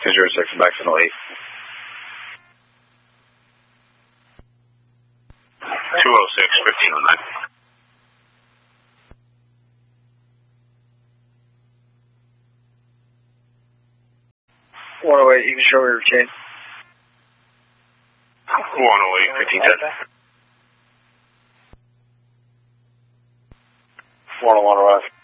06, back to 08. 206, 1509. 108, you can show me your chain. 108, 1510. 101 arrive.